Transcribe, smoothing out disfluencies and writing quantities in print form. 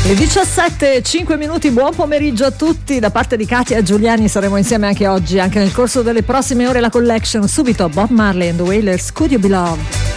Le 17:05, buon pomeriggio a tutti. Da parte di Katia Giuliani saremo insieme anche oggi, anche nel corso delle prossime ore la collection. Subito Bob Marley and the Wailers, Could You Be Loved?